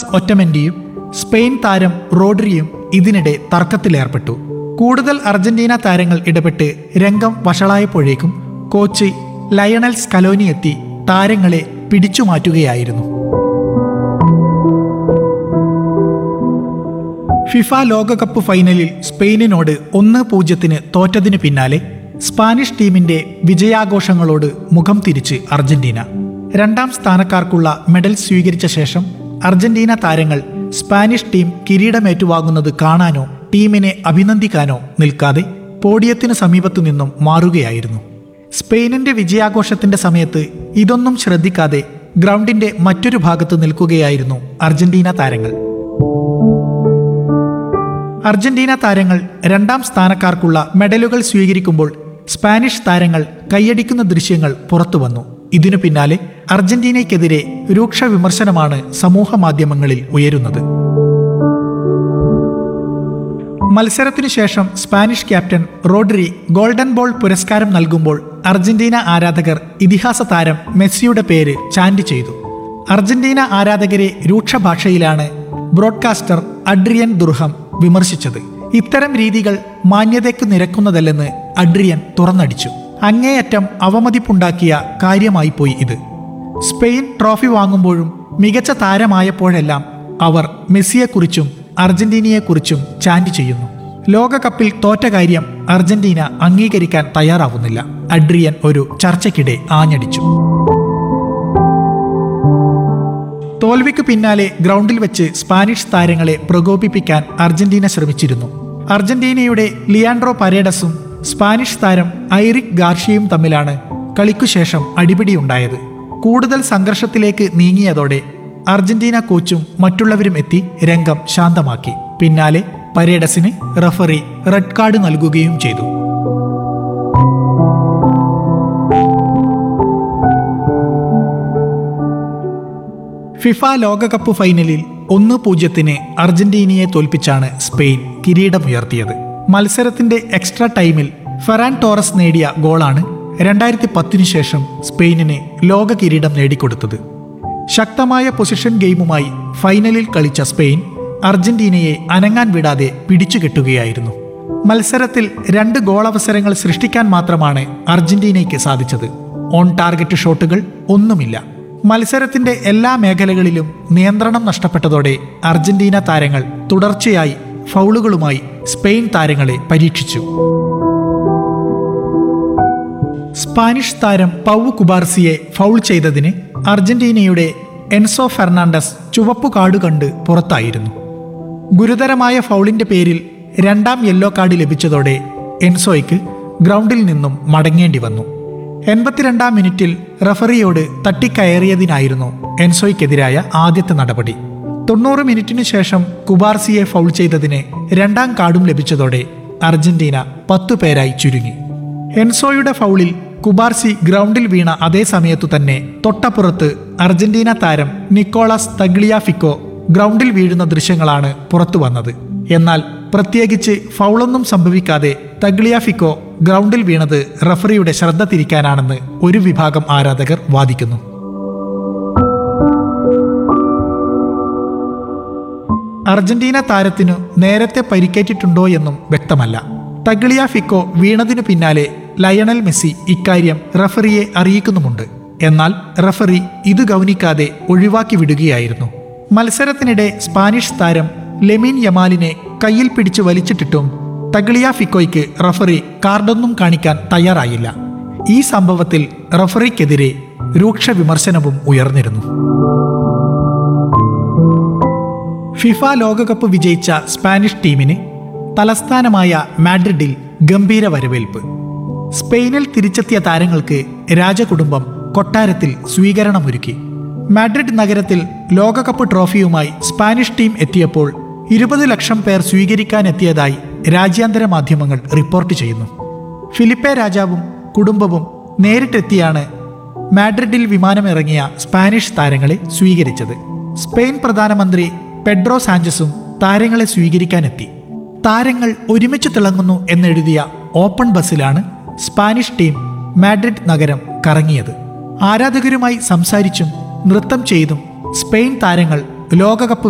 ഒറ്റമെന്റിയും Spain താരം റോഡ്രിയും ഇതിനിടെ തർക്കത്തിലേർപ്പെട്ടു. കൂടുതൽ അർജന്റീന താരങ്ങൾ ഇടപെട്ട് രംഗം വഷളായപ്പോഴേക്കും കോച്ച് ലയണൽ സ്കലോനി എത്തി താരങ്ങളെ പിടിച്ചുമാറ്റുകയായിരുന്നു. ഫിഫ ലോകകപ്പ് ഫൈനലിൽ സ്പെയിനിനോട് 1-0 തോറ്റതിനു പിന്നാലെ സ്പാനിഷ് ടീമിന്റെ വിജയാഘോഷങ്ങളോട് മുഖം തിരിച്ച് അർജന്റീന. 2ാം സ്ഥാനക്കാർക്കുള്ള മെഡൽ സ്വീകരിച്ച ശേഷം അർജന്റീന താരങ്ങൾ സ്പാനിഷ് ടീം കിരീടമേറ്റുവാങ്ങുന്നത് കാണാനോ ടീമിനെ അഭിനന്ദിക്കാനോ നിൽക്കാതെ പോഡിയത്തിനു സമീപത്തു നിന്നും മാറുകയായിരുന്നു. സ്പെയിനിന്റെ വിജയാഘോഷത്തിന്റെ സമയത്ത് ഇതൊന്നും ശ്രദ്ധിക്കാതെ ഗ്രൗണ്ടിന്റെ മറ്റൊരു ഭാഗത്ത് നിൽക്കുകയായിരുന്നു അർജന്റീന താരങ്ങൾ. അർജന്റീന താരങ്ങൾ 2ാം സ്ഥാനക്കാർക്കുള്ള മെഡലുകൾ സ്വീകരിക്കുമ്പോൾ സ്പാനിഷ് താരങ്ങൾ കൈയടിക്കുന്ന ദൃശ്യങ്ങൾ പുറത്തുവന്നു. ഇതിനു പിന്നാലെ അർജന്റീനയ്ക്കെതിരെ രൂക്ഷ വിമർശനമാണ് സമൂഹ മാധ്യമങ്ങളിൽ ഉയരുന്നത്. മത്സരത്തിനു ശേഷം Spanish captain Rodri golden ball പുരസ്കാരം നൽകുമ്പോൾ അർജന്റീന ആരാധകർ ഇതിഹാസ താരം മെസ്സിയുടെ പേര് ചാൻഡ് ചെയ്തു. അർജന്റീന ആരാധകരെ രൂക്ഷ ഭാഷയിലാണ് ബ്രോഡ്കാസ്റ്റർ അഡ്രിയൻ ദുർഹം വിമർശിച്ചത്. ഇത്തരം രീതികൾ മാന്യതയ്ക്കു നിരക്കുന്നതല്ലെന്ന് അഡ്രിയൻ തുറന്നടിച്ചു. അങ്ങേയറ്റം അവമതിപ്പുണ്ടാക്കിയ കാര്യമായി പോയി ഇത്. സ്പെയിൻ ട്രോഫി വാങ്ങുമ്പോഴും മികച്ച താരമായപ്പോഴെല്ലാം അവർ മെസ്സിയെക്കുറിച്ചും അർജന്റീനയെക്കുറിച്ചും ചാൻഡ് ചെയ്യുന്നു. ലോകകപ്പിൽ തോറ്റ കാര്യം അർജന്റീന അംഗീകരിക്കാൻ തയ്യാറാവുന്നില്ല. അഡ്രിയൻ ഒരു ചർച്ചയ്ക്കിടെ ആഞ്ഞടിച്ചു. തോൽവിക്ക് പിന്നാലെ ഗ്രൗണ്ടിൽ വെച്ച് സ്പാനിഷ് താരങ്ങളെ പ്രകോപിപ്പിക്കാൻ അർജന്റീന ശ്രമിച്ചിരുന്നു. അർജന്റീനയുടെ ലിയാൻഡ്രോ പരേഡസും സ്പാനിഷ് താരം ഐറിക് ഗാർഷ്യയും തമ്മിലാണ് കളിക്കുശേഷം അടിപിടിയുണ്ടായത്. കൂടുതൽ സംഘർഷത്തിലേക്ക് നീങ്ങിയതോടെ അർജന്റീന കോച്ചും മറ്റുള്ളവരും എത്തി രംഗം ശാന്തമാക്കി. പിന്നാലെ പരേഡസിന് റഫറി റെഡ് കാർഡ് നൽകുകയും ചെയ്തു. ഫിഫ ലോകകപ്പ് ഫൈനലിൽ 1-0 അർജന്റീനയെ തോൽപ്പിച്ചാണ് സ്പെയിൻ കിരീടമുയർത്തിയത്. മത്സരത്തിന്റെ എക്സ്ട്രാ ടൈമിൽ ഫെറാൻ ടോറസ് നേടിയ ഗോളാണ് 2010 ശേഷം സ്പെയിനിന് ലോക കിരീടം നേടിക്കൊടുത്തത്. ശക്തമായ പൊസിഷൻ ഗെയിമുമായി ഫൈനലിൽ കളിച്ച സ്പെയിൻ അർജന്റീനയെ അനങ്ങാൻ വിടാതെ പിടിച്ചുകെട്ടുകയായിരുന്നു. മത്സരത്തിൽ 2 ഗോളവസരങ്ങൾ സൃഷ്ടിക്കാൻ മാത്രമാണ് അർജന്റീനയ്ക്ക് സാധിച്ചത്. ഓൺ ടാർഗറ്റ് ഷോട്ടുകൾ ഒന്നുമില്ല. മത്സരത്തിന്റെ എല്ലാ മേഖലകളിലും നിയന്ത്രണം നഷ്ടപ്പെട്ടതോടെ അർജന്റീന താരങ്ങൾ തുടർച്ചയായി ഫൗളുകളുമായി സ്പെയിൻ താരങ്ങളെ പരീക്ഷിച്ചു. സ്പാനിഷ് താരം പൗ കുബാർസിയെ ഫൗൾ ചെയ്തതിന് അർജന്റീനയുടെ എൻസോ ഫെർണാണ്ടസ് ചുവപ്പു കാർഡ് കണ്ട് പുറത്തായിരുന്നു. ഗുരുതരമായ ഫൗളിന്റെ പേരിൽ 2ാം യെല്ലോ കാർഡ് ലഭിച്ചതോടെ എൻസോയ്ക്ക് ഗ്രൗണ്ടിൽ നിന്നും മടങ്ങേണ്ടി വന്നു. 82ാം മിനിറ്റിൽ റഫറിയോട് തട്ടിക്കയറിയതിനായിരുന്നു എൻസോയ്ക്കെതിരായ ആദ്യത്തെ നടപടി. 90 മിനിറ്റിനു ശേഷം കുബാർസിയെ ഫൗൾ ചെയ്തതിന് 2ാം കാർഡും ലഭിച്ചതോടെ അർജന്റീന 10 പേരായി ചുരുങ്ങി. എൻസോയുടെ ഫൗളിൽ കുബാർസി ഗ്രൗണ്ടിൽ വീണ അതേ സമയത്തു തന്നെ തൊട്ടപ്പുറത്ത് അർജന്റീന താരം നിക്കോളാസ് തഗ്ലിയാഫിക്കോ ഗ്രൗണ്ടിൽ വീഴുന്ന ദൃശ്യങ്ങളാണ് പുറത്തു വന്നത്. എന്നാൽ പ്രത്യേകിച്ച് ഫൗളൊന്നും സംഭവിക്കാതെ തഗ്ലിയാഫിക്കോ ഗ്രൗണ്ടിൽ വീണത് റഫറിയുടെ ശ്രദ്ധ തിരിക്കാനാണെന്ന് ഒരു വിഭാഗം ആരാധകർ വാദിക്കുന്നു. അർജന്റീന താരത്തിനു നേരത്തെ പരിക്കേറ്റിട്ടുണ്ടോ എന്നും വ്യക്തമല്ല. തഗ്ലിയാഫിക്കോ വീണതിനു പിന്നാലെ ലയണൽ മെസ്സി ഇക്കാര്യം റഫറിയെ അറിയിക്കുന്നുമുണ്ട്. എന്നാൽ റഫറി ഇത് ഗൗനിക്കാതെ ഒഴിവാക്കി വിടുകയായിരുന്നു. മത്സരത്തിനിടെ സ്പാനിഷ് താരം ലെമിൻ യമാലിനെ കയ്യിൽ പിടിച്ച് വലിച്ചിട്ടിട്ടും തഗ്ലിയാഫിക്കോയ്ക്ക് റഫറി കാർഡൊന്നും കാണിക്കാൻ തയ്യാറായില്ല. ഈ സംഭവത്തിൽ റഫറിക്കെതിരെ രൂക്ഷ വിമർശനവും ഉയർന്നിരുന്നു. ഫിഫ ലോകകപ്പ് വിജയിച്ച സ്പാനിഷ് ടീമിന് തലസ്ഥാനമായ മാഡ്രിഡിൽ ഗംഭീര വരവേൽപ്പ്. സ്പെയിനിൽ തിരിച്ചെത്തിയ താരങ്ങൾക്ക് രാജകുടുംബം കൊട്ടാരത്തിൽ സ്വീകരണമൊരുക്കി. മാഡ്രിഡ് നഗരത്തിൽ ലോകകപ്പ് ട്രോഫിയുമായി സ്പാനിഷ് ടീം എത്തിയപ്പോൾ 20 ലക്ഷം പേർ സ്വീകരിക്കാനെത്തിയതായി രാജ്യാന്തര മാധ്യമങ്ങൾ റിപ്പോർട്ട് ചെയ്യുന്നു. ഫിലിപ്പെ രാജാവും കുടുംബവും നേരിട്ടെത്തിയാണ് മാഡ്രിഡിൽ വിമാനമിറങ്ങിയ സ്പാനിഷ് താരങ്ങളെ സ്വീകരിച്ചത്. സ്പെയിൻ പ്രധാനമന്ത്രി പെഡ്രോ സാഞ്ചസും താരങ്ങളെ സ്വീകരിക്കാനെത്തി. താരങ്ങൾ ഒരുമിച്ച് തിളങ്ങുന്നു എന്നെഴുതിയ ഓപ്പൺ ബസ്സിലാണ് സ്പാനിഷ് ടീം മാഡ്രിഡ് നഗരം കറങ്ങിയത്. ആരാധകരുമായി സംസാരിച്ചും നൃത്തം ചെയ്തും സ്പെയിൻ താരങ്ങൾ ലോകകപ്പ്